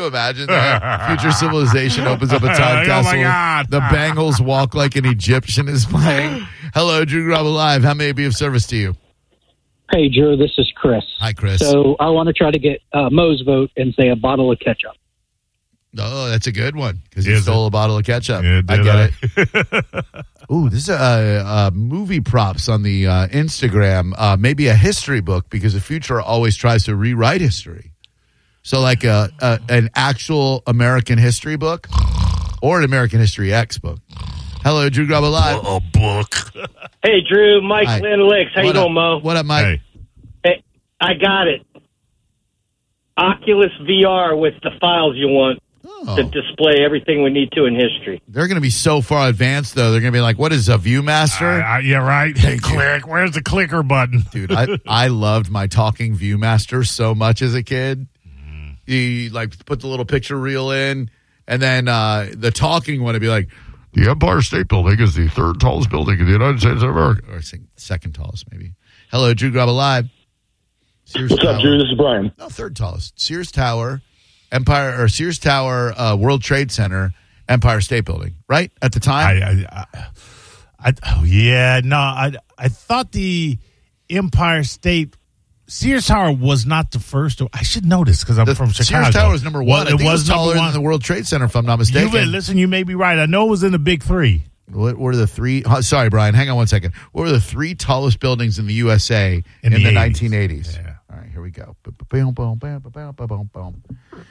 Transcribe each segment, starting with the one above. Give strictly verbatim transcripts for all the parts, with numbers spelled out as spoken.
you imagine that? Future civilization opens up a time capsule. Oh, my God. The Bangles Walk Like an Egyptian is playing. Hello, Drew Garabo Live. How may I be of service to you? Hey, Drew, this is Chris. Hi, Chris. So I want to try to get uh, Mo's vote and say a bottle of ketchup. Oh, that's a good one because he Is stole it? a bottle of ketchup. Yeah, I did get I? it. Ooh, this is a, a movie props on the uh, Instagram. Uh, maybe a history book because the future always tries to rewrite history. So like a, a an actual American history book or an American History X book. Hello, Drew Garabo Live. A book. Hey, Drew, Mike Hi. Land Licks. How What you up? doing, Mo? What up, Mike? Hey. Hey, I got it. Oculus V R with the files you want Oh. to display everything we need to in history. They're going to be so far advanced, though. They're going to be like, what is a ViewMaster? Uh, uh, yeah, right. Thank you. Click. Where's the clicker button? Dude, I, I loved my talking ViewMaster so much as a kid. You like put the little picture reel in, and then uh, the talking one would be like, the Empire State Building is the third tallest building in the United States of America. Or sing- second tallest, maybe. Hello, Drew Garabo Live. Sears What's Tower. up, Drew? This is Brian. No, third tallest. Sears Tower, Empire, or Sears Tower, uh, World Trade Center, Empire State Building, right? At the time? I, I, I, I, oh, yeah, no, I, I thought the Empire State Sears Tower was not the first. I should know this because I'm the from Chicago. Sears Tower was number one. Well, I think it was taller number than one. the World Trade Center, if I'm not mistaken. You may, listen, you may be right. I know it was in the big three. What were the three? Oh, sorry, Brian. Hang on one second. What were the three tallest buildings in the U S A in, In the the eighties. nineteen eighties? Yeah. All right, here we go. Boom, boom, boom, boom, boom, boom, boom.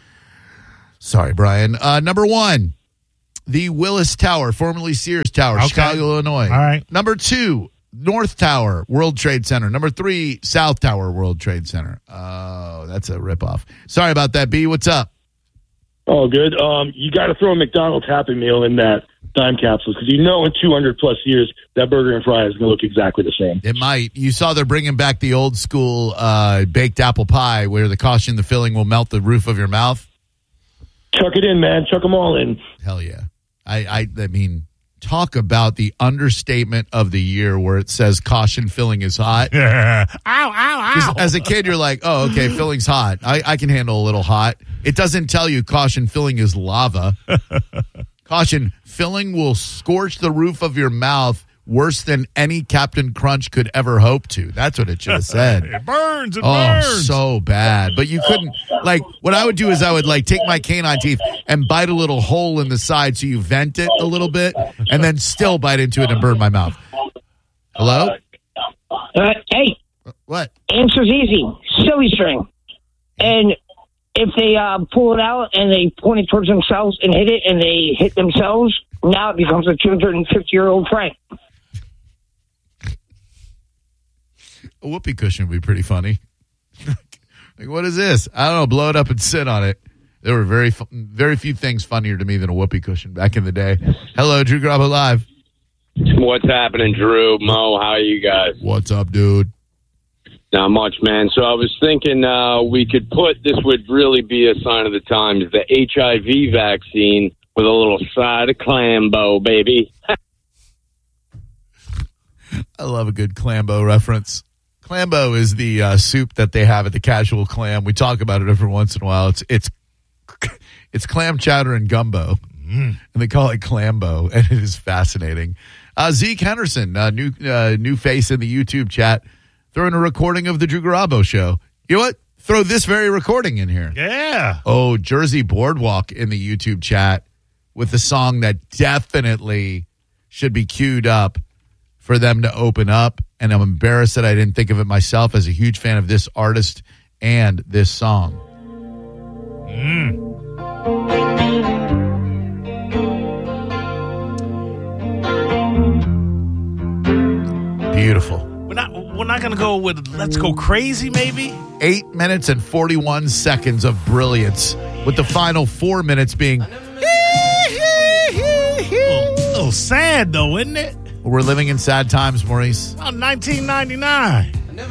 Sorry, Brian. Uh, number one, the Willis Tower, formerly Sears Tower, Okay. Chicago, Illinois. All right. Number two, North Tower, World Trade Center. Number three, South Tower, World Trade Center. Oh, that's a ripoff. Sorry about that, B. What's up? Oh, good. Um, you got to throw a McDonald's Happy Meal in that time capsule because you know in two hundred plus years that burger and fry is going to look exactly the same. It might. You saw they're bringing back the old school uh, baked apple pie where the caution the filling will melt the roof of your mouth. Chuck it in, man. Chuck them all in. Hell yeah. I, I, I mean, talk about the understatement of the year where it says caution filling is hot. ow, ow, ow. 'Cause as a kid, you're like, oh, okay, filling's hot. I, I can handle a little hot. It doesn't tell you caution filling is lava. Caution filling will scorch the roof of your mouth worse than any Captain Crunch could ever hope to. That's what it should have said. It burns. It Oh, burns. so bad. But you couldn't, like, what I would do is I would, like, take my canine teeth and bite a little hole in the side so you vent it a little bit and then still bite into it and burn my mouth. Hello? Uh, hey, What? answer's easy. Silly string. And if they uh, pull it out and they point it towards themselves and hit it and they hit themselves, now it becomes a two hundred fifty-year-old prank. A whoopee cushion would be pretty funny. Like, what is this? I don't know. Blow it up and sit on it. There were very, fu- very few things funnier to me than a whoopee cushion back in the day. Hello, Drew Garabo Live. What's happening, Drew? Mo, how are you guys? What's up, dude? Not much, man. So I was thinking uh, we could put, this would really be a sign of the times, the H I V vaccine with a little side of Clambo, baby. I love a good Clambo reference. Clambo is the uh, soup that they have at the Casual Clam. We talk about it every once in a while. It's it's it's clam chowder and gumbo, mm. and they call it Clambo, and it is fascinating. Uh, Zeke Henderson, uh, new uh, new face in the YouTube chat, throwing a recording of the Drew Garabo show. You know what? Throw this very recording in here. Yeah. Oh, Jersey Boardwalk in the YouTube chat with the song that definitely should be queued up for them to open up. And I'm embarrassed that I didn't think of it myself as a huge fan of this artist and this song. Mm. Beautiful. We're not, we're not going to go with Let's Go Crazy, maybe? Eight minutes and forty-one seconds of brilliance, with the final four minutes being... A little, little sad, though, isn't it? We're living in sad times, Maurice. About nineteen ninety-nine. I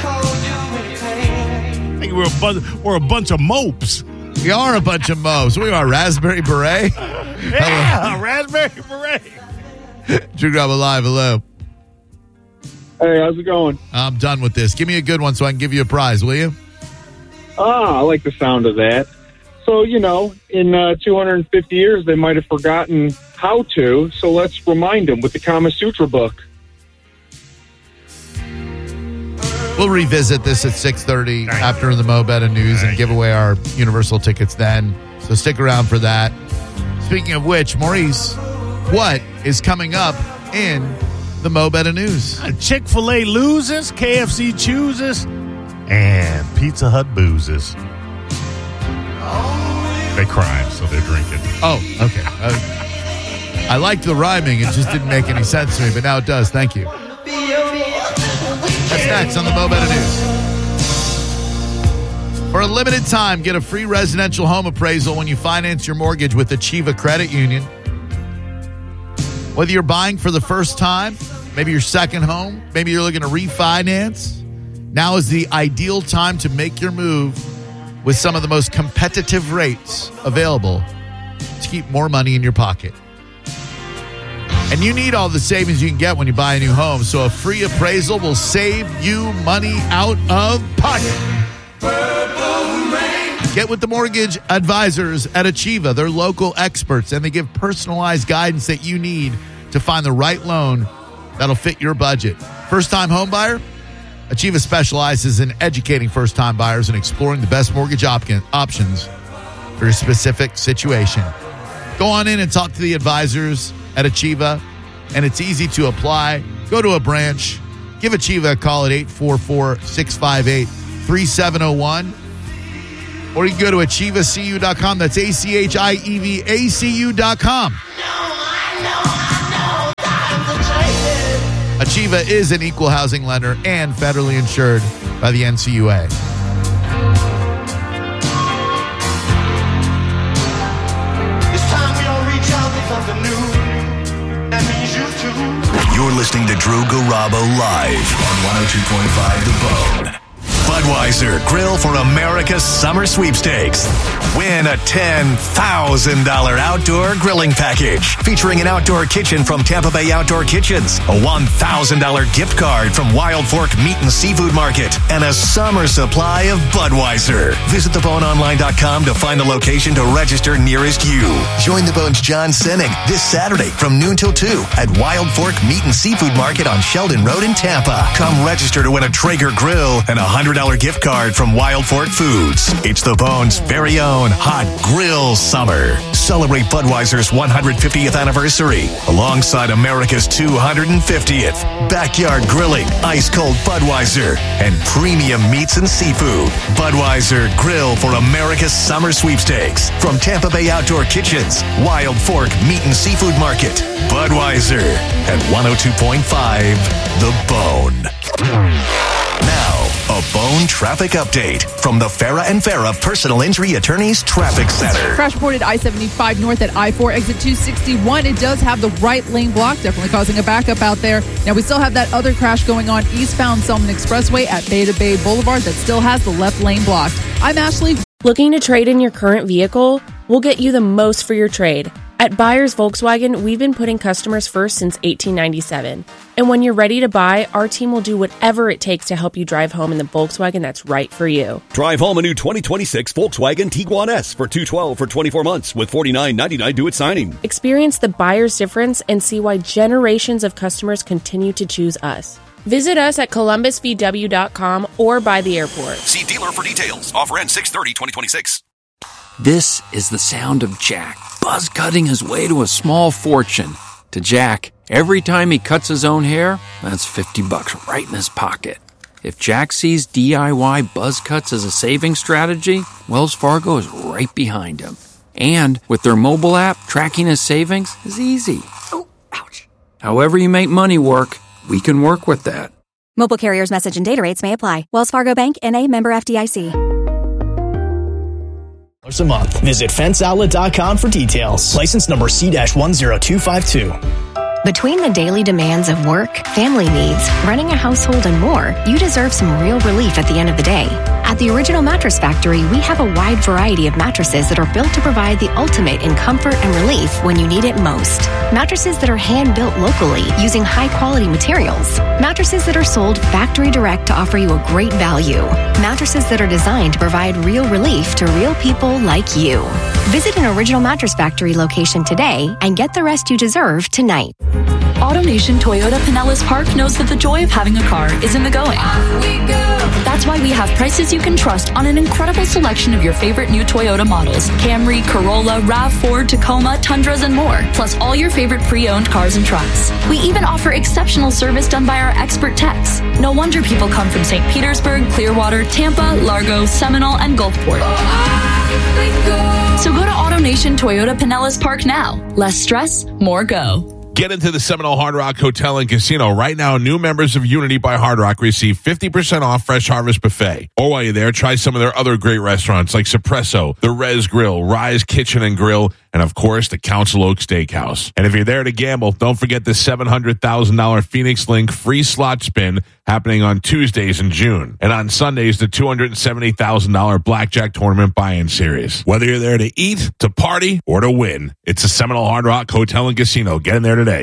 think we're a, bunch, we're a bunch of mopes. We are a bunch of mopes. We are Raspberry Beret. Yeah, Raspberry Beret. Drew Garabo Live, hello. Hey, how's it going? I'm done with this. Give me a good one so I can give you a prize, will you? Ah, I like the sound of that. So, you know, in uh, two hundred fifty years, they might have forgotten how to. So let's remind them with the Kama Sutra book. We'll revisit this at six thirty after the Mo Better News and give away our Universal tickets then. So stick around for that. Speaking of which, Maurice, what is coming up in the Mo Better News? Uh, Chick-fil-A loses, K F C chooses, and Pizza Hut boozes. They crime, so they're drinking. Oh, okay. Uh, I liked the rhyming. It just didn't make any sense to me, but now it does. Thank you. That's next on the Mo Better News. For a limited time, get a free residential home appraisal when you finance your mortgage with Achieva Credit Union. Whether you're buying for the first time, maybe your second home, maybe you're looking to refinance, now is the ideal time to make your move with some of the most competitive rates available to keep more money in your pocket. And you need all the savings you can get when you buy a new home, so a free appraisal will save you money out of pocket. Get with the mortgage advisors at Achieva. They're local experts, and they give personalized guidance that you need to find the right loan that'll fit your budget. First-time home buyer? Achieva specializes in educating first-time buyers and exploring the best mortgage op- options for your specific situation. Go on in and talk to the advisors at Achieva, and it's easy to apply. Go to a branch. Give Achieva a call at eight four four, six five eight, three seven zero one. Or you can go to achieva c u dot com. That's A C H I E V A C U dot com. Achieva is an equal housing lender and federally insured by the N C U A. You're listening to Drew Garabo live on one oh two point five The Bone. Budweiser Grill for America's Summer Sweepstakes. Win a ten thousand dollars outdoor grilling package featuring an outdoor kitchen from Tampa Bay Outdoor Kitchens, a one thousand dollars gift card from Wild Fork Meat and Seafood Market, and a summer supply of Budweiser. Visit the bone online dot com to find the location to register nearest you. Join the Bone's John Senning this Saturday from noon till two at Wild Fork Meat and Seafood Market on Sheldon Road in Tampa. Come register to win a Traeger grill and a one hundred dollars gift card from Wild Fork Foods. It's the Bone's very own hot grill summer. Celebrate Budweiser's one hundred fiftieth anniversary alongside America's two hundred fiftieth. Backyard grilling, ice cold Budweiser, and premium meats and seafood. Budweiser Grill for America's Summer Sweepstakes from Tampa Bay Outdoor Kitchens, Wild Fork Meat and Seafood Market. Budweiser at one oh two point five The Bone. Now, a Bone traffic update from the Farah and Farah Personal Injury Attorneys Traffic Center. Crash reported I seventy-five north at I four exit two sixty-one. It does have the right lane blocked, definitely causing a backup out there. Now, we still have that other crash going on eastbound Selman Expressway at Beta Bay Boulevard that still has the left lane blocked. I'm Ashley. Looking to trade in your current vehicle? We'll get you the most for your trade. At Buyers Volkswagen, we've been putting customers first since eighteen ninety-seven. And when you're ready to buy, our team will do whatever it takes to help you drive home in the Volkswagen that's right for you. Drive home a new twenty twenty-six Volkswagen Tiguan S for two hundred twelve dollars for twenty-four months with forty-nine ninety-nine due at signing. Experience the buyer's difference and see why generations of customers continue to choose us. Visit us at columbus v w dot com or by the airport. See dealer for details. Offer ends six thirty twenty twenty-six. This is the sound of Jack, buzz cutting his way to a small fortune. To Jack, every time he cuts his own hair, that's fifty bucks right in his pocket. If Jack sees D I Y buzz cuts as a saving strategy, Wells Fargo is right behind him. And with their mobile app, tracking his savings is easy. Oh, ouch. However you make money work, we can work with that. Mobile carriers' message and data rates may apply. Wells Fargo Bank, N A, member F D I C. A month. Visit fence outlet dot com for details. License number C one zero two five two. Between the daily demands of work, family needs, running a household, and more, you deserve some real relief at the end of the day. At the Original Mattress Factory, we have a wide variety of mattresses that are built to provide the ultimate in comfort and relief when you need it most. Mattresses that are hand-built locally using high-quality materials. Mattresses that are sold factory direct to offer you a great value. Mattresses that are designed to provide real relief to real people like you. Visit an Original Mattress Factory location today and get the rest you deserve tonight. AutoNation Toyota Pinellas Park knows that the joy of having a car is in the going. That's why we have prices you can trust on an incredible selection of your favorite new Toyota models. Camry, Corolla, RAV four, Tacoma, Tundras, and more. Plus all your favorite pre-owned cars and trucks. We even offer exceptional service done by our expert techs. No wonder people come from Saint Petersburg, Clearwater, Tampa, Largo, Seminole, and Gulfport. So go to AutoNation Toyota Pinellas Park now. Less stress, more go. Get into the Seminole Hard Rock Hotel and Casino. Right now, new members of Unity by Hard Rock receive fifty percent off Fresh Harvest Buffet. Or while you're there, try some of their other great restaurants like Suppresso, the Res Grill, Rise Kitchen and Grill, and of course, the Council Oak Steakhouse. And if you're there to gamble, don't forget the seven hundred thousand dollars Phoenix Link free slot spin happening on Tuesdays in June. And on Sundays, the two hundred seventy thousand dollars Blackjack Tournament buy-in series. Whether you're there to eat, to party, or to win, it's the Seminole Hard Rock Hotel and Casino. Get in there today.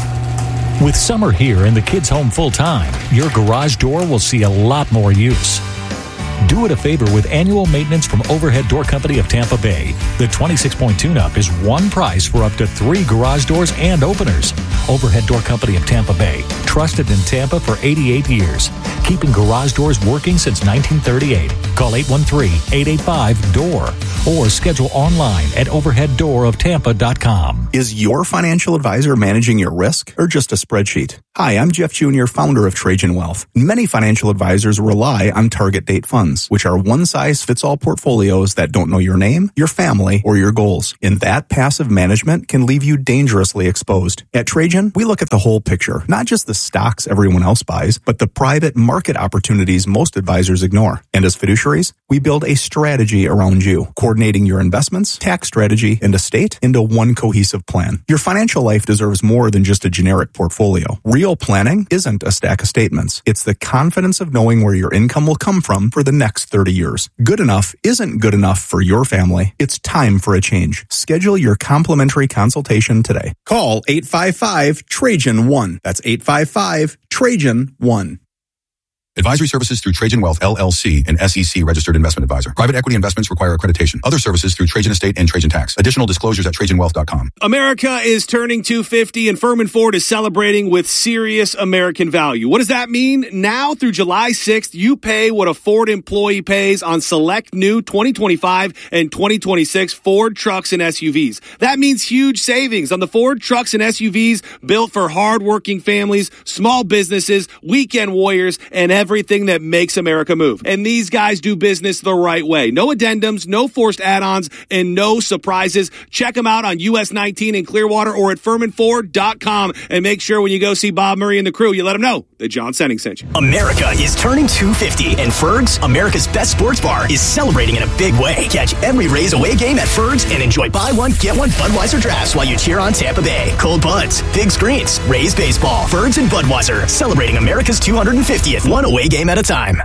With summer here and the kids home full-time, your garage door will see a lot more use. Do it a favor with annual maintenance from Overhead Door Company of Tampa Bay. The twenty-six point tune-up is one price for up to three garage doors and openers. Overhead Door Company of Tampa Bay, trusted in Tampa for eighty-eight years, keeping garage doors working since nineteen thirty-eight. Call eight one three, eight eight five, D O O R or schedule online at overhead door of tampa dot com. Is your financial advisor managing your risk or just a spreadsheet? Hi, I'm Jeff Junior, founder of Trajan Wealth. Many financial advisors rely on target date funds, which are one-size-fits-all portfolios that don't know your name, your family, or your goals. And that passive management can leave you dangerously exposed. At Trajan, we look at the whole picture, not just the stocks everyone else buys, but the private market opportunities most advisors ignore. And as fiduciaries, we build a strategy around you, coordinating your investments, tax strategy, and estate into one cohesive plan. Your financial life deserves more than just a generic portfolio. Real planning isn't a stack of statements. It's the confidence of knowing where your income will come from for the next thirty years. Good enough isn't good enough for your family. It's time for a change. Schedule your complimentary consultation today. Call eight five five, Trajan one. That's eight five five, Trajan one. Advisory services through Trajan Wealth, L L C, an S E C registered investment advisor. Private equity investments require accreditation. Other services through Trajan Estate and Trajan Tax. Additional disclosures at trajan wealth dot com. America is turning two fifty and Furman Ford is celebrating with serious American value. What does that mean? Now through July sixth, you pay what a Ford employee pays on select new twenty twenty-five and twenty twenty-six Ford trucks and S U Vs. That means huge savings on the Ford trucks and S U Vs built for hardworking families, small businesses, weekend warriors, and everything that makes America move. And these guys do business the right way. No addendums, no forced add-ons, and no surprises. Check them out on U S nineteen in Clearwater or at furman ford dot com. And make sure when you go see Bob Murray and the crew, you let them know that John Senning sent you. America is turning two fifty, and Ferg's, America's best sports bar, is celebrating in a big way. Catch every Rays away game at Ferg's and enjoy buy one, get one Budweiser drafts while you cheer on Tampa Bay. Cold buds, big screens, Rays baseball, Ferg's and Budweiser, celebrating America's two hundred fiftieth, one away game at a time.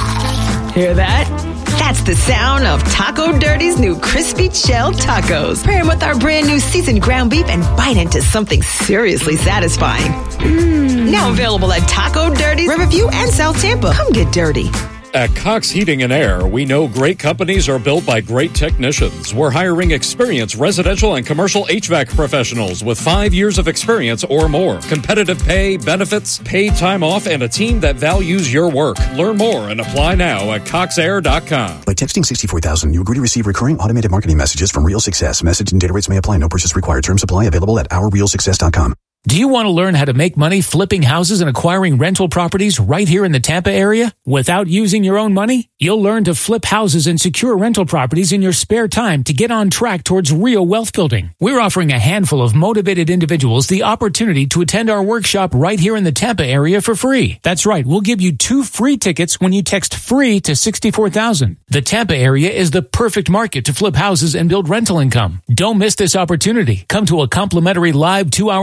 Hear that? That's the sound of Taco Dirty's new crispy shell tacos. Pair them with our brand new seasoned ground beef and bite into something seriously satisfying. Mm. Now available at Taco Dirty's, Riverview, and South Tampa. Come get dirty. At Cox Heating and Air, we know great companies are built by great technicians. We're hiring experienced residential and commercial H V A C professionals with five years of experience or more. Competitive pay, benefits, paid time off, and a team that values your work. Learn more and apply now at cox air dot com. By texting sixty-four thousand, you agree to receive recurring automated marketing messages from Real Success. Message and data rates may apply. No purchase required. Terms apply. Available at our real success dot com. Do you want to learn how to make money flipping houses and acquiring rental properties right here in the Tampa area without using your own money? You'll learn to flip houses and secure rental properties in your spare time to get on track towards real wealth building. We're offering a handful of motivated individuals the opportunity to attend our workshop right here in the Tampa area for free. That's right. We'll give you two free tickets when you text FREE to sixty-four thousand. The Tampa area is the perfect market to flip houses and build rental income. Don't miss this opportunity. Come to a complimentary live two-hour workshop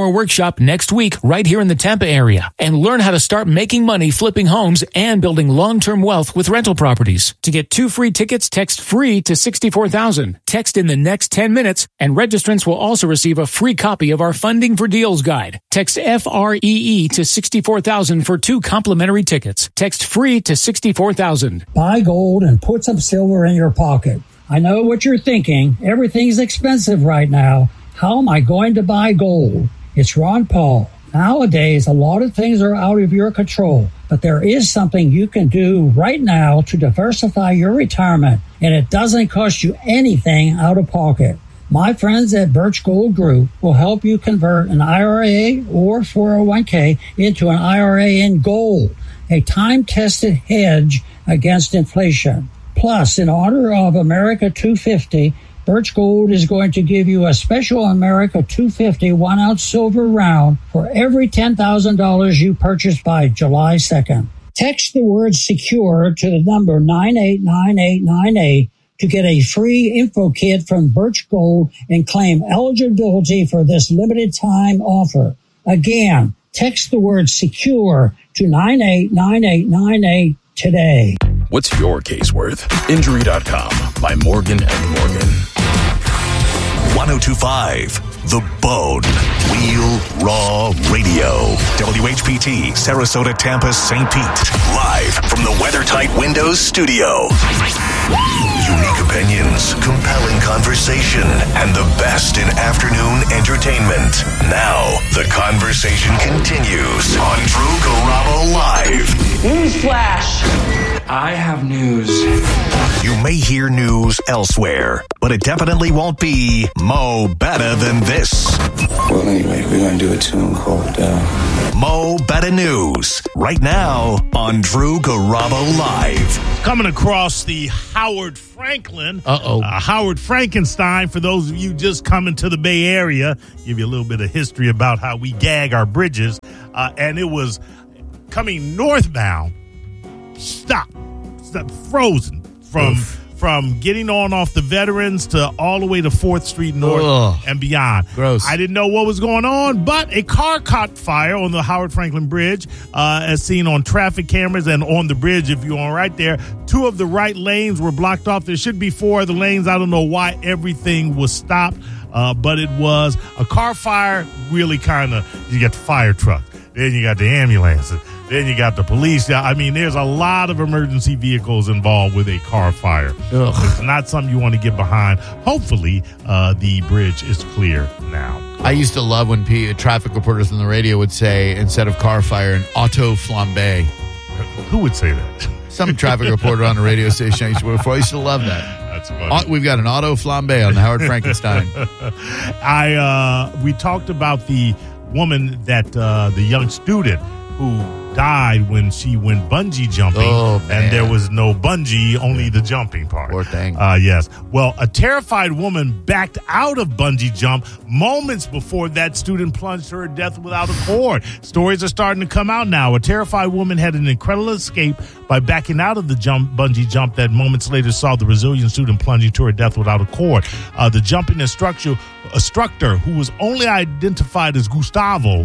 shop next week right here in the Tampa area and learn how to start making money flipping homes and building long-term wealth with rental properties. To get two free tickets, text FREE to sixty-four thousand. Text in the next ten minutes, and registrants will also receive a free copy of our Funding for Deals guide. Text F R E E to sixty-four thousand for two complimentary tickets. Text FREE to sixty-four thousand. Buy gold and put some silver in your pocket. I know what you're thinking. Everything's expensive right now. How am I going to buy gold? It's Ron Paul. Nowadays, a lot of things are out of your control, but there is something you can do right now to diversify your retirement, and it doesn't cost you anything out of pocket. My friends at Birch Gold Group will help you convert an I R A or four oh one k into an I R A in gold, a time-tested hedge against inflation. Plus, in honor of America two fifty, Birch Gold is going to give you a special America two fifty one-ounce silver round for every ten thousand dollars you purchase by July second. Text the word SECURE to the number nine eight nine eight nine eight to get a free info kit from Birch Gold and claim eligibility for this limited time offer. Again, text the word SECURE to nine eight nine eight nine eight today. What's your case worth? Injury dot com by Morgan and Morgan. ten twenty-five The Bone. Real Raw Radio. W H P T, Sarasota, Tampa, Saint Pete. Live from the WeatherTight Windows studio. Unique opinions, compelling conversation, and the best in afternoon entertainment. Now, the conversation continues on Drew Garabo Live. Newsflash! I have news. You may hear news elsewhere, but it definitely won't be Mo Better Than This. Well, anyway, we're going to do a tune called uh... Mo Better News, right now on Drew Garabo Live. Coming across the Howard Franklin. Uh-oh. Uh, Howard Frankenstein, for those of you just coming to the Bay Area, give you a little bit of history about how we gag our bridges. Uh, and it was coming northbound, stop, stop frozen from... Oof. From getting on off the Veterans to all the way to fourth Street North Ugh. and beyond. Gross. I didn't know what was going on, but a car caught fire on the Howard Franklin Bridge, uh, as seen on traffic cameras and on the bridge. If you're on right there, two of the right lanes were blocked off. There should be four of the lanes. I don't know why everything was stopped, uh, but it was a car fire. Really kind of, you got the fire truck, then you got the ambulances. Then you got the police. I mean, there's a lot of emergency vehicles involved with a car fire. Ugh. It's not something you want to get behind. Hopefully, uh, the bridge is clear now. I used to love when P- traffic reporters on the radio would say, instead of car fire, an auto flambe. Who would say that? Some traffic reporter on the radio station I used to work for. I used to love that. That's funny. We've got an auto flambe on the Howard Frankenstein. I uh, we talked about the woman that uh, the young student who died when she went bungee jumping, oh, and there was no bungee, only the jumping part. Poor thing. Uh, yes. Well, a terrified woman backed out of bungee jump moments before that student plunged to her death without a cord. Stories are starting to come out now. A terrified woman had an incredible escape by backing out of the jump bungee jump that moments later saw the resilient student plunging to her death without a cord. Uh, the jumping instructor, instructor, who was only identified as Gustavo,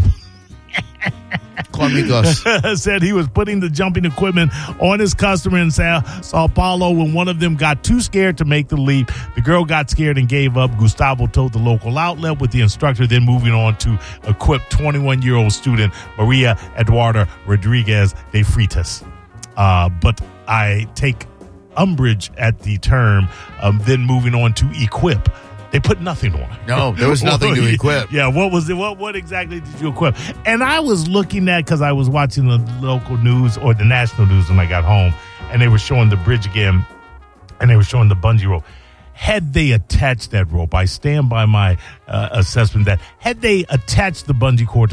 said he was putting the jumping equipment on his customer in Sao, Sao Paulo when one of them got too scared to make the leap. The girl got scared and gave up. Gustavo told the local outlet, with the instructor then moving on to equip twenty-one-year-old student Maria Eduarda Rodriguez de Freitas. Uh, but I take umbrage at the term, um, then moving on to equip. They put nothing on. No, there was nothing to equip. Yeah, what was it? What what exactly did you equip? And I was looking at, because I was watching the local news or the national news when I got home, and they were showing the bridge again, and they were showing the bungee rope. Had they attached that rope, I stand by my uh, assessment that had they attached the bungee cord to her,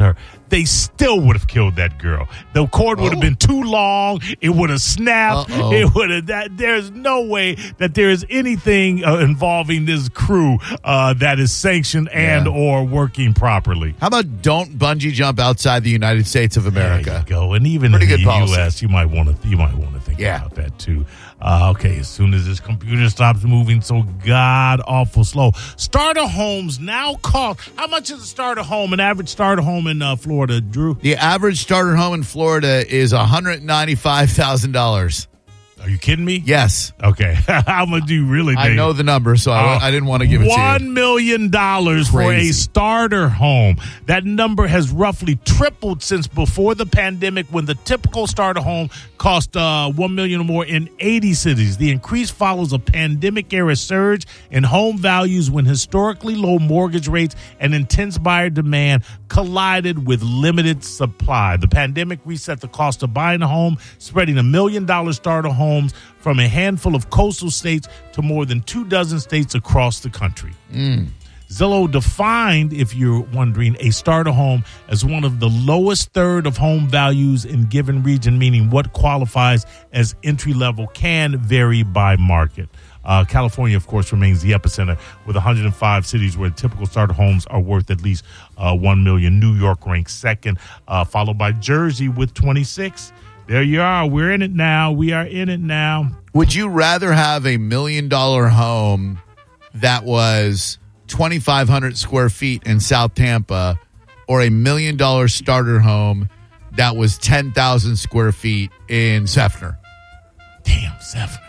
they still would have killed that girl. The cord would have Oh. been too long. It would have snapped. Uh-oh. It would have. That there's no way that there is anything uh, involving this crew uh, that is sanctioned and Yeah. or working properly. How about don't bungee jump outside the United States of America? There you go. And even Pretty in good the policy. U S, you might want to you might want to think Yeah. about that too. Uh, okay, as soon as this computer stops moving so god awful slow, starter homes now cost. How much is a starter home? An average starter home in uh, Florida, Drew? The average starter home in Florida is one hundred ninety-five thousand dollars. Are you kidding me? Yes. Okay. How much do you really think? I know the number, so I, Uh, I didn't want to give it to you. One million dollars for a Crazy. starter home. That number has roughly tripled since before the pandemic, when the typical starter home cost uh, one million dollars or more in eighty cities. The increase follows a pandemic-era surge in home values when historically low mortgage rates and intense buyer demand collided with limited supply. The pandemic reset the cost of buying a home, spreading a million-dollar starter home homes from a handful of coastal states to more than two dozen states across the country. Mm. Zillow defined, if you're wondering, a starter home as one of the lowest third of home values in given region, meaning what qualifies as entry level can vary by market. Uh, California, of course, remains the epicenter with one hundred five cities where typical starter homes are worth at least uh, one million dollars. New York ranks second, uh, followed by Jersey with twenty-six. There you are. We're in it now. We are in it now. Would you rather have a million dollar home that was twenty-five hundred square feet in South Tampa, or a million dollar starter home that was ten thousand square feet in Seffner? Damn, Seffner.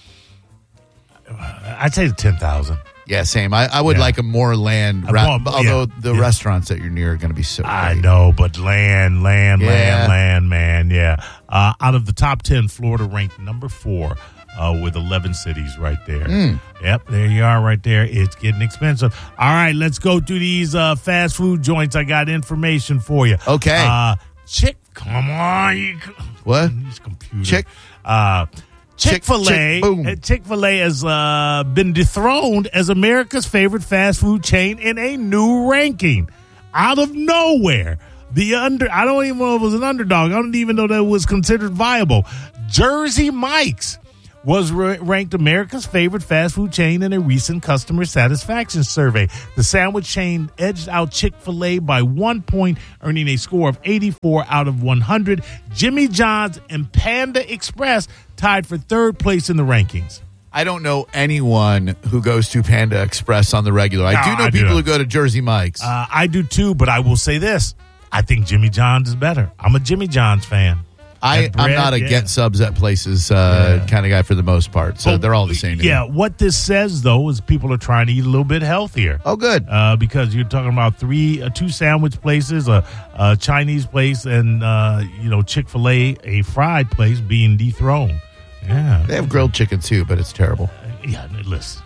I'd say the ten thousand. Yeah, same. I, I would Yeah. like a more land, I ra- want- although yeah, the yeah. restaurants that you're near are going to be so I great. know, but land, land, Yeah. land, land, man, yeah. Uh, out of the top ten, Florida ranked number four uh, with eleven cities right there. Mm. Yep, there you are right there. It's getting expensive. All right, let's go to these uh, fast food joints. I got information for you. Okay. Uh, Chick, come on. You, What? These computers. Chick? Uh, Chick-fil-A, Chick- boom. uh, Chick-fil-A has uh, been dethroned as America's favorite fast food chain in a new ranking. Out of nowhere. The under I don't even know if it was an underdog. I don't even know that it was considered viable. Jersey Mike's was ra- ranked America's favorite fast food chain in a recent customer satisfaction survey. The sandwich chain edged out Chick-fil-A by one point, earning a score of eighty-four out of one hundred. Jimmy John's and Panda Express tied for third place in the rankings. I don't know anyone who goes to Panda Express on the regular. I No, do know I do people not. who go to Jersey Mike's. Uh, I do too, but I will say this. I think Jimmy John's is better. I'm a Jimmy John's fan. I, That I'm bread, not a yeah. get subs at places uh, Yeah. kind of guy for the most part, so But, they're all the same. To me. Yeah, what this says, though, is people are trying to eat a little bit healthier. Oh, good. Uh, because you're talking about three, uh, two sandwich places, a, a Chinese place, and, uh, you know, Chick-fil-A, a fried place, being dethroned. Yeah. They have grilled chicken too, but it's terrible. Yeah, listen.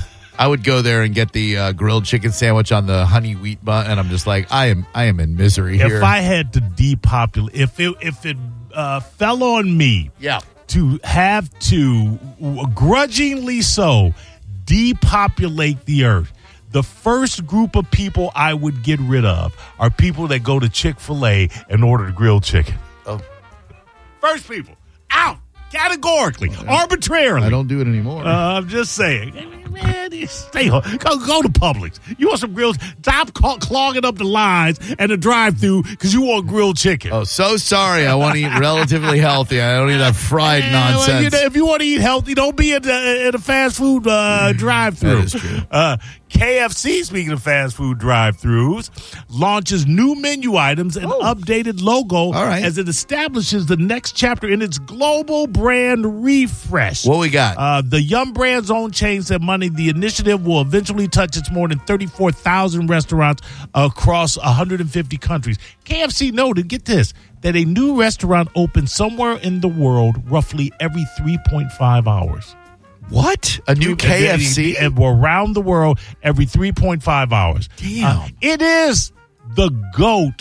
I would go there and get the uh, grilled chicken sandwich on the honey wheat bun, and I'm just like, I am, I am in misery here. If I had to depopulate, if it, if it uh, fell on me yeah. to have to, grudgingly so, depopulate the earth, the first group of people I would get rid of are people that go to Chick-fil-A and order grilled chicken. Oh. First people. Out. Categorically. Arbitrarily. I don't do it anymore. Uh, I'm just saying. Man, you stay home. Go, go to Publix. You want some grilled? Stop cl- clogging up the lines and the drive-through because you want grilled chicken. Oh, so sorry. I want to eat relatively healthy. I don't eat that fried Eh, well, nonsense. you know, if you want to eat healthy, don't be at the, at a fast food uh, drive-through. That is true. Uh, K F C, speaking of fast food drive-thrus, launches new menu items and updated logo All right. as it establishes the next chapter in its global brand refresh. What we got? Uh, the Yum Brand's own chain said Monday the initiative will eventually touch its more than thirty-four thousand restaurants across one hundred fifty countries. K F C noted, get this, that a new restaurant opens somewhere in the world roughly every three point five hours. What? A new K F C? And around the world every three point five hours. Damn. Uh, it is the GOAT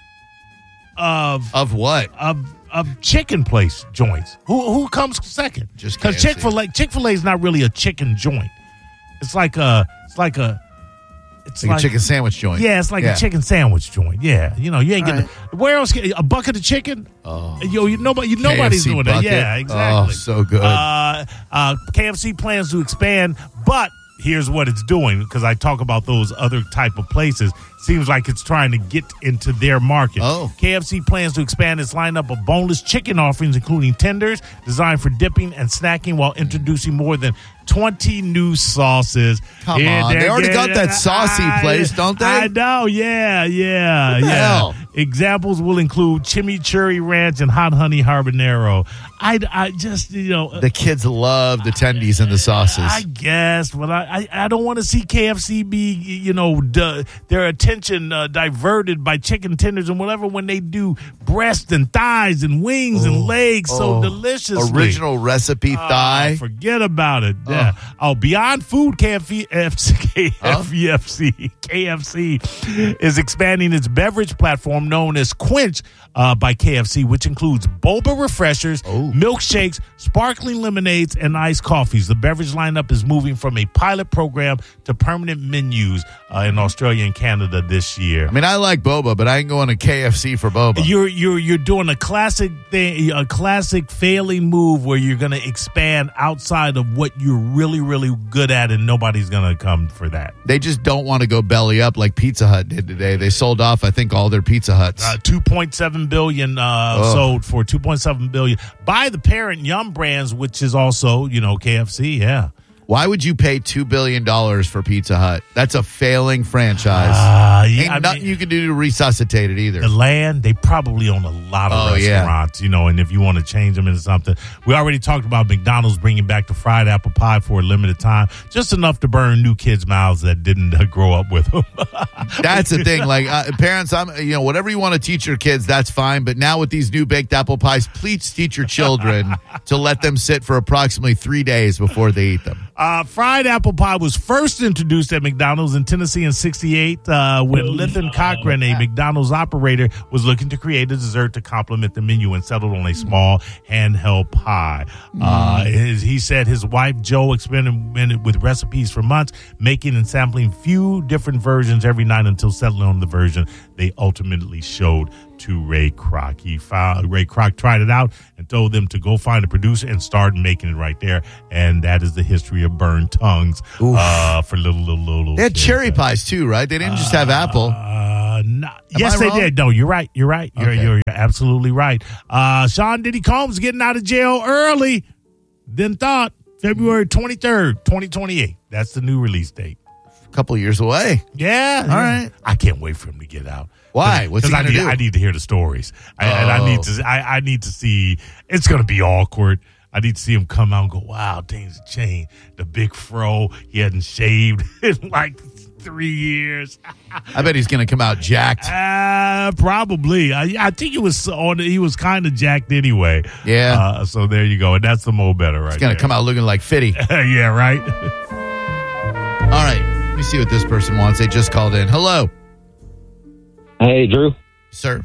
of Of what? of of chicken place joints. Who who comes second? Just because K F C. Chick-fil-A Chick-fil-A is not really a chicken joint. It's like a it's like a It's like, like a chicken sandwich joint. Yeah, it's like Yeah. a chicken sandwich joint. Yeah, you know, you ain't All getting where else? Can, a bucket of chicken? Oh, yo, you, nobody, you, nobody's K F C doing bucket. that. Yeah, exactly. Oh, so good. Uh, uh, K F C plans to expand, but here's what it's doing, because I talk about those other type of places. Seems like it's trying to get into their market. Oh. K F C plans to expand its lineup of boneless chicken offerings, including tenders designed for dipping and snacking, while introducing more than twenty new sauces. Come Yeah, on. they're They already getting- got that saucy I- place, don't they? I know. Yeah, yeah, What the yeah. hell? Examples will include chimichurri ranch and hot honey habanero. I, I just, you know. The kids love the tendies and the sauces. I guess, but I, I, I don't want to see K F C be, you know, d- their attention uh, diverted by chicken tenders and whatever when they do breast and thighs and wings and legs so Oh. deliciously. Original recipe Oh, thigh. forget about it. Yeah. Oh, Beyond Food K F C, K F C, K F C is expanding its beverage platform known as Quench uh, by K F C, which includes boba refreshers, milkshakes, sparkling lemonades, and iced coffees. The beverage lineup is moving from a pilot program to permanent menus uh, in Australia and Canada this year. I mean, I like boba, but I ain't going to K F C for boba. You're you're you're doing a classic thing, a classic failing move where you're going to expand outside of what you're really really good at, and nobody's going to come for that. They just don't want to go belly up like Pizza Hut did today. They sold off, I think, all their Pizza Huts. Uh, two point seven billion uh, Oh. sold for two point seven billion by the parent Yum Brands, which is also, you know, K F C. Yeah. Why would you pay two billion dollars for Pizza Hut? That's a failing franchise. Uh, yeah, Ain't I nothing mean- you can do to resuscitate it either. The land, they probably own a lot of Oh, yeah. restaurants, you know, and if you want to change them into something. We already talked about McDonald's bringing back the fried apple pie for a limited time, just enough to burn new kids' mouths that didn't uh, grow up with them. That's the thing. Like uh, parents, I'm you know whatever you want to teach your kids, that's fine. But now with these new baked apple pies, please teach your children to let them sit for approximately three days before they eat them. Uh, fried apple pie was first introduced at McDonald's in Tennessee in sixty-eight uh, when Lithan Cochran, a McDonald's operator, was looking to create a dessert to complement the menu and settled on a small handheld pie. Uh, his, he said his wife, Jo, experimented with recipes for months, making and sampling few different versions every night until settling on the version they ultimately showed to Ray Kroc. He found Ray Kroc tried it out and told them to go find a producer and start making it right there. And that is the history of burned tongues uh, for little, little, little. They had kids. cherry pies too, right? They didn't just have apple. Uh, no, Am yes, I they wrong? did. No, you're right. You're right. You're, Okay. you're, you're absolutely right. Uh, Sean Diddy Combs getting out of jail early than thought. February twenty-third, twenty twenty-eight. That's the new release date. A couple years away. Yeah. All right. I can't wait for him to get out. Why? What's he Because I gonna need, do? I need to hear the stories. I, and I Oh. need to. I, I need to see. It's going to be awkward. I need to see him come out and go, wow, things have changed. The big fro, he hadn't shaved in like three years. I bet he's going to come out jacked. Uh, probably. I, I think he was on. He was kind of jacked anyway. Yeah. Uh, so there you go, and that's the Mo Better right He's going to there. come out looking like Fitty. Yeah, right. All right. Let me see what this person wants. They just called in. Hello. Hey, Drew. Sir.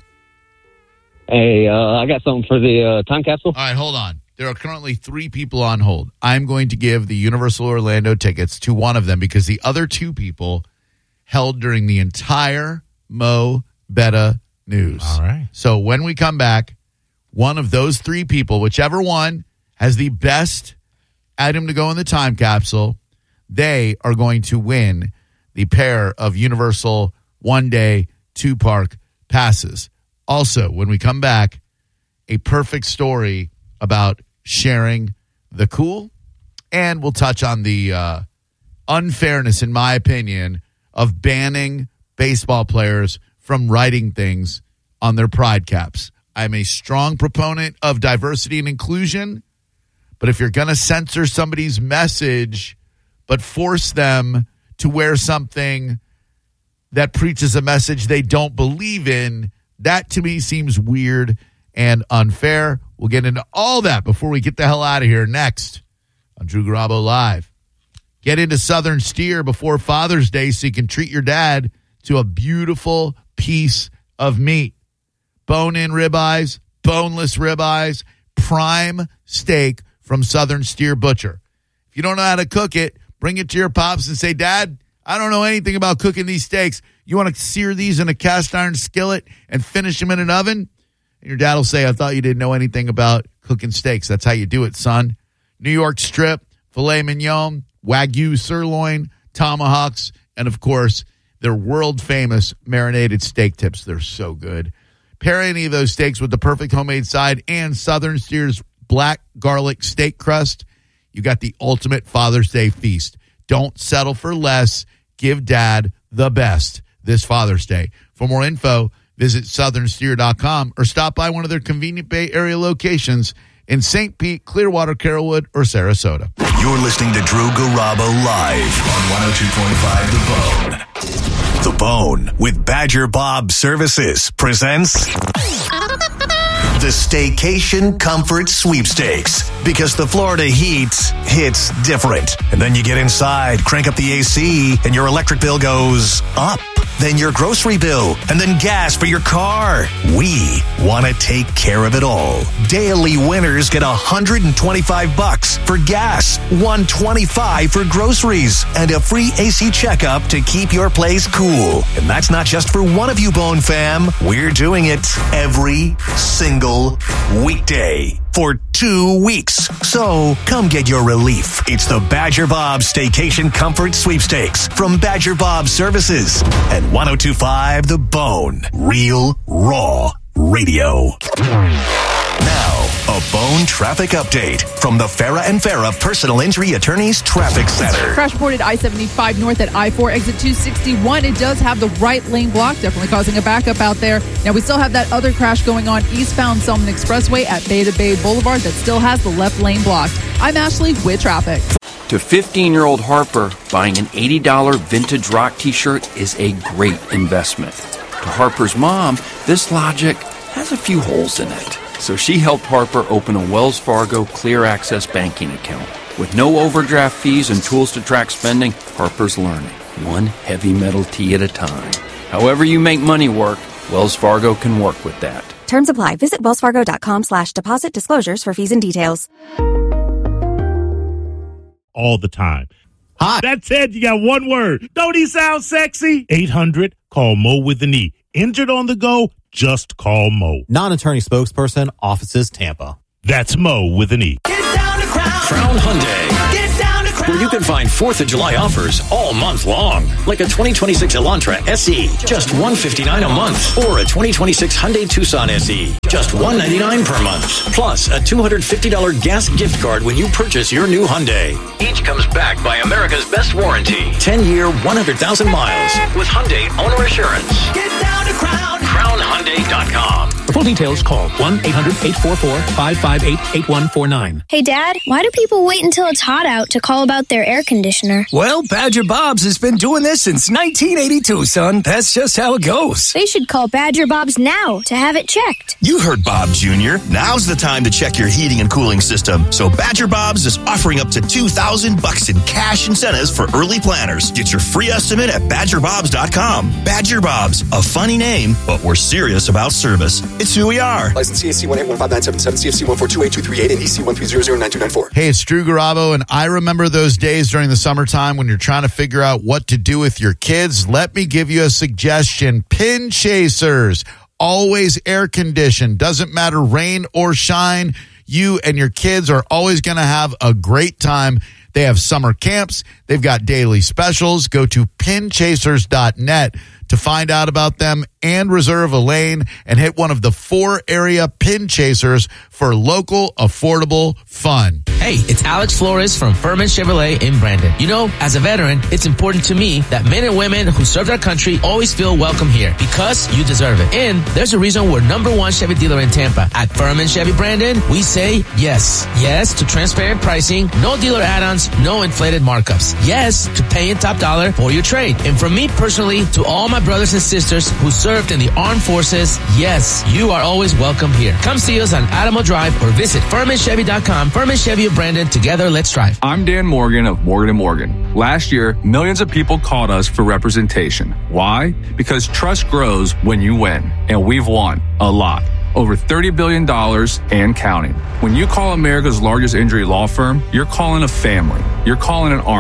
Hey, uh, I got something for the uh, time capsule. All right, hold on. There are currently three people on hold. I'm going to give the Universal Orlando tickets to one of them because the other two people held during the entire Mo Betta news. All right. So when we come back, one of those three people, whichever one has the best item to go in the time capsule, they are going to win the pair of Universal one-day, two-park passes. Also, when we come back, a perfect story about sharing the cool, and we'll touch on the uh, unfairness, in my opinion, of banning baseball players from writing things on their pride caps. I'm a strong proponent of diversity and inclusion, but if you're going to censor somebody's message but force them to wear something that preaches a message they don't believe in, that to me seems weird and unfair. We'll get into all that before we get the hell out of here next on Drew Garabo Live. Get into Southern Steer before Father's Day so you can treat your dad to a beautiful piece of meat. Bone-in ribeyes, boneless ribeyes, prime steak from Southern Steer Butcher. If you don't know how to cook it, bring it to your pops and say, Dad, I don't know anything about cooking these steaks. You want to sear these in a cast iron skillet and finish them in an oven? And your dad will say, I thought you didn't know anything about cooking steaks. That's how you do it, son. New York strip, filet mignon, Wagyu sirloin, tomahawks, and, of course, their world-famous marinated steak tips. They're so good. Pair any of those steaks with the perfect homemade side and Southern Steer's black garlic steak crust. You got the ultimate Father's Day feast. Don't settle for less. Give Dad the best this Father's Day. For more info, visit southern steer dot com or stop by one of their convenient Bay Area locations in Saint Pete, Clearwater, Carrollwood, or Sarasota. You're listening to Drew Garabo live on one oh two point five The Bone. The Bone with Badger Bob Services presents the Staycation Comfort Sweepstakes. Because the Florida heat hits different. And then you get inside, crank up the A C, and your electric bill goes up. Then your grocery bill, and then gas for your car. We want to take care of it all. Daily winners get one hundred twenty-five bucks for gas, one hundred twenty-five for groceries, and a free A C checkup to keep your place cool. And that's not just for one of you, Bone fam. We're doing it every single weekday for two weeks. So come get your relief. It's the Badger Bob Staycation Comfort Sweepstakes from Badger Bob Services and one oh two point five The Bone. Real, raw radio. Now, a Bone traffic update from the Farah and Farah Personal Injury Attorneys Traffic Center. Crash reported I seventy-five north at I four exit two sixty-one. It does have the right lane blocked, definitely causing a backup out there. Now, we still have that other crash going on eastbound Selman Expressway at Bay to Bay Boulevard that still has the left lane blocked. I'm Ashley with traffic. To fifteen-year-old Harper, buying an eighty dollars vintage rock t-shirt is a great investment. To Harper's mom, this logic has a few holes in it. So she helped Harper open a Wells Fargo Clear Access banking account. With no overdraft fees and tools to track spending, Harper's learning, one heavy metal tee at a time. However you make money work, Wells Fargo can work with that. Terms apply. Visit wellsfargo.com slash deposit disclosures for fees and details. All the time. Hi. That said, you got one word. Don't he sound sexy? eight hundred call Mo with an E. Injured on the go? Just call Mo. Non-attorney spokesperson, offices Tampa. That's Mo with an E. Get down to Crown. Crown Hyundai. Get down to Crown. Where you can find fourth of July offers all month long. Like a twenty twenty-six Elantra S E, just one hundred fifty-nine dollars a month. Or a twenty twenty-six Hyundai Tucson S E, just one hundred ninety-nine dollars per month. Plus a two hundred fifty dollars gas gift card when you purchase your new Hyundai. Each comes backed by America's best warranty. ten-year, one hundred thousand miles with Hyundai Owner Assurance. Get down to Crown. crown hyundai dot com. For full details, call one eight hundred eight four four five five eight eight one four nine. Hey, Dad, why do people wait until it's hot out to call about their air conditioner? Well, Badger Bob's has been doing this since nineteen eighty-two, son. That's just how it goes. They should call Badger Bob's now to have it checked. You heard Bob Junior Now's the time to check your heating and cooling system. So Badger Bob's is offering up to two thousand bucks in cash incentives for early planners. Get your free estimate at badger bobs dot com. Badger Bob's, a funny name, but we're serious about service. It's who we are. License C A C one eight one five nine seven seven, C F C one four two eight two three eight, and E C one three zero zero nine two nine four. Hey, it's Drew Garabo, and I remember those days during the summertime when you're trying to figure out what to do with your kids. Let me give you a suggestion. Pin Chasers. Always air conditioned. Doesn't matter rain or shine. You and your kids are always going to have a great time. They have summer camps. They've got daily specials. Go to pin chasers dot net to find out about them and reserve a lane and hit one of the four area Pin Chasers for local, affordable fun. Hey, it's Alex Flores from Furman Chevrolet in Brandon. You know, as a veteran, it's important to me that men and women who served our country always feel welcome here because you deserve it. And there's a reason we're number one Chevy dealer in Tampa. At Furman Chevy Brandon, we say yes. Yes to transparent pricing, no dealer add-ons, no inflated markups. Yes to paying top dollar for your trade. And from me personally to all my brothers and sisters who served in the armed forces, yes, you are always welcome here. Come see us on Adamo Drive or visit furman chevy dot com. Furman Chevy of Brandon, together let's drive. I'm Dan Morgan of Morgan and Morgan. Last year, millions of people called us for representation. Why? Because trust grows when you win, and we've won a lot. Over thirty billion dollars and counting. When you call America's largest injury law firm, you're calling a family. You're calling an army.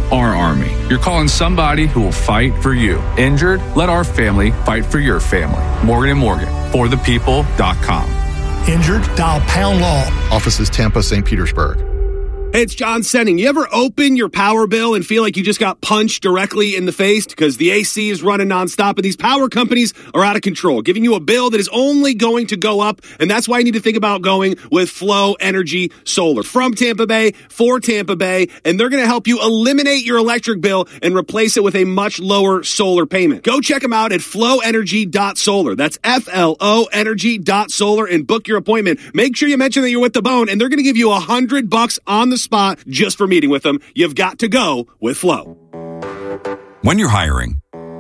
our army. You're calling somebody who will fight for you. Injured? Let our family fight for your family. Morgan and Morgan, for the people dot com. Injured? Dial pound law. Offices Tampa, Saint Petersburg. Hey, it's John Senning. You ever open your power bill and feel like you just got punched directly in the face because the A C is running nonstop and these power companies are out of control, giving you a bill that is only going to go up, and that's why you need to think about going with Flow Energy Solar. From Tampa Bay, for Tampa Bay, and they're going to help you eliminate your electric bill and replace it with a much lower solar payment. Go check them out at flow energy dot solar. That's F L O energy dot solar and book your appointment. Make sure you mention that you're with the Bone, and they're going to give you a hundred bucks on the spot just for meeting with them. You've got to go with Flow. When you're hiring,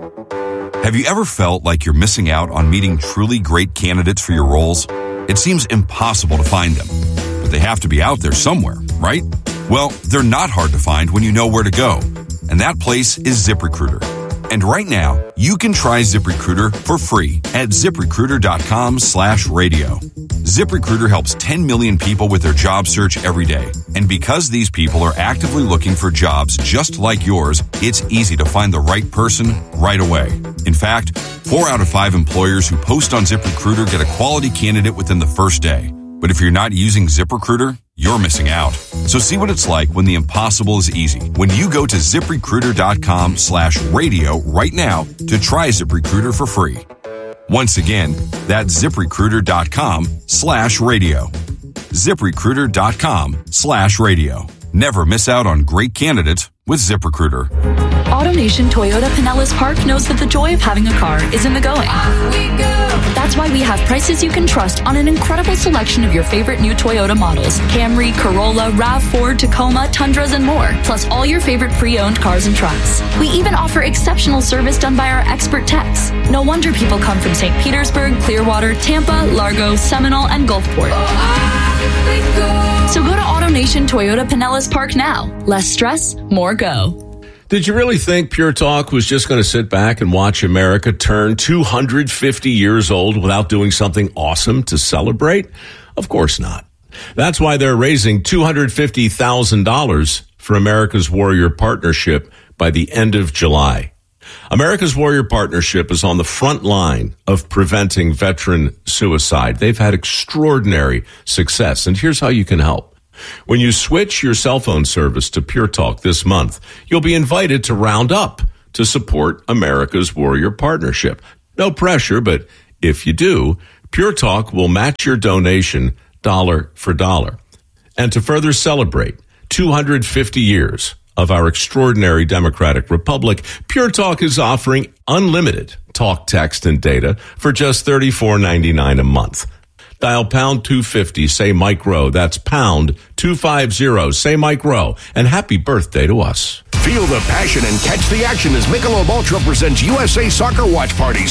have you ever felt like you're missing out on meeting truly great candidates for your roles? It seems impossible to find them, but they have to be out there somewhere, right? Well, they're not hard to find when you know where to go, and that place is ZipRecruiter. And right now, you can try ZipRecruiter for free at ZipRecruiter.com slash radio. ZipRecruiter helps ten million people with their job search every day. And because these people are actively looking for jobs just like yours, it's easy to find the right person right away. In fact, four out of five employers who post on ZipRecruiter get a quality candidate within the first day. But if you're not using ZipRecruiter, you're missing out. So see what it's like when the impossible is easy. When you go to ZipRecruiter.com slash radio right now to try ZipRecruiter for free. Once again, that's ZipRecruiter.com slash radio. ZipRecruiter.com slash radio. Never miss out on great candidates with ZipRecruiter. AutoNation Toyota Pinellas Park knows that the joy of having a car is in the going. That's why we have prices you can trust on an incredible selection of your favorite new Toyota models. Camry, Corolla, RAV four, Tacoma, Tundras, and more. Plus all your favorite pre-owned cars and trucks. We even offer exceptional service done by our expert techs. No wonder people come from Saint Petersburg, Clearwater, Tampa, Largo, Seminole, and Gulfport. So go to AutoNation Toyota Pinellas Park now. Less stress, more go. Did you really think Pure Talk was just going to sit back and watch America turn two hundred fifty years old without doing something awesome to celebrate? Of course not. That's why they're raising two hundred fifty thousand dollars for America's Warrior Partnership by the end of July. America's Warrior Partnership is on the front line of preventing veteran suicide. They've had extraordinary success, and here's how you can help. When you switch your cell phone service to Pure Talk this month, you'll be invited to round up to support America's Warrior Partnership. No pressure, but if you do, Pure Talk will match your donation dollar for dollar. And to further celebrate two hundred fifty years of our extraordinary democratic republic, Pure Talk is offering unlimited talk, text, and data for just thirty-four ninety-nine a month. Dial pound two fifty, say Mike Rowe. That's pound two fifty, say Mike Rowe. And happy birthday to us. Feel the passion and catch the action as Michelob Ultra presents U S A Soccer Watch Parties